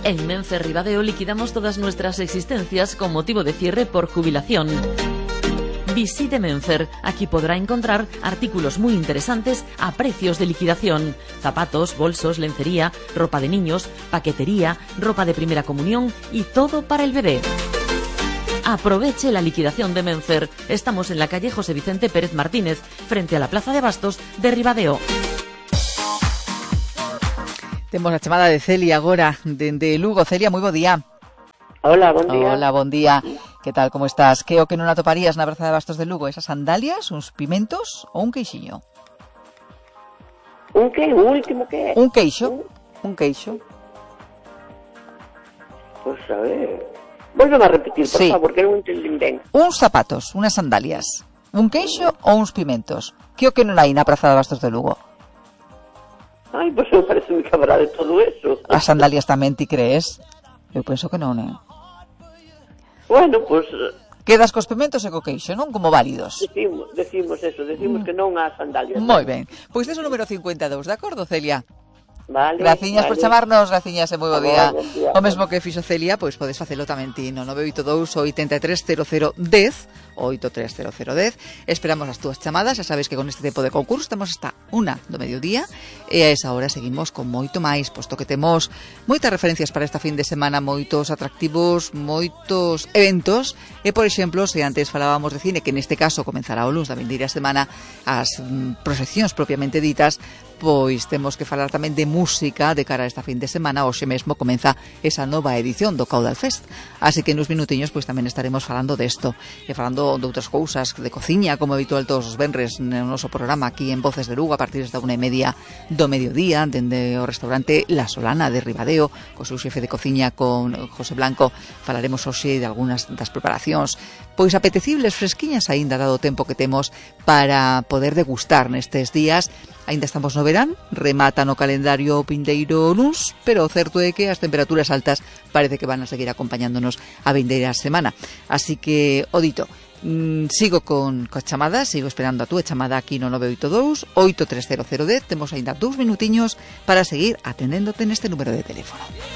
En Menfer Ribadeo liquidamos todas nuestras existencias con motivo de cierre por jubilación. Visite Menfer, aquí podrá encontrar artículos muy interesantes a precios de liquidación. Zapatos, bolsos, lencería, ropa de niños, paquetería, ropa de primera comunión y todo para el bebé. Aproveche la liquidación de Menfer. Estamos en la calle José Vicente Pérez Martínez, frente a la Plaza de Bastos de Ribadeo. Temos a chamada de Celia agora, de Lugo. Celia, moi bo día. Hola, bon día. Hola, bon día. Que tal, como estás? Que o que non atoparías na Praza de Bastos de Lugo? Esas sandalias, uns pimentos ou un queixiño? Un que? Un último que? Un queixo. Un queixo. Pois a ver... Volveme a repetir, por favor, que non entendín ben. Uns zapatos, unas sandalias, un queixo ou uns pimentos? Que o que non hai na Praza de Bastos de Lugo? Ai, pois eu parece que habrá de todo eso. As sandalias tamén, ti crees? Eu penso que non, Bueno, pois... Quedas cos pimentos e co queixo, non? Como válidos. Decimos que non ás sandalias. Moi ben. Pois tes o número 52, de acordo, Celia? Vale. Graciñas por chamarnos, graciñas e moi bo día. Día. O mesmo que fixo Celia, pois podes facelo tamén ti no 982 830010 830010. Esperamos as túas chamadas, xa sabes que con este tipo de concurso temos hasta 1 do mediodía e a esa hora seguimos con moito máis, posto que temos moitas referencias para esta fin de semana, moitos atractivos, moitos eventos e, por exemplo, se antes falábamos de cine, que neste caso comenzará o luns da vindeira semana as proxeccións propiamente ditas, pois temos que falar tamén de música de cara a esta fin de semana. Hoxe mesmo comeza esa nova edición do Caudal Fest, así que nos minutiños pois tamén estaremos falando desto e falando de outras cousas de cociña, como habitual todos os venres no noso programa aquí en Voces de Lugo a partir da 1:30 do mediodía, dende o restaurante La Solana de Ribadeo, co seu xefe de cociña, con José Blanco. Falaremos hoxe de algunhas das preparacións pois apetecibles, fresquiñas aínda, dado o tempo que temos para poder degustar nestes días. Aínda estamos no verán, remata no calendario pindeiro luns, pero o certo é que as temperaturas altas parece que van a seguir acompañándonos a vindeira semana. Así que, o dito, sigo con chamadas, sigo esperando a túa chamada aquí no 982 830010. Temos aínda 2 minutiños para seguir atendéndote neste número de teléfono.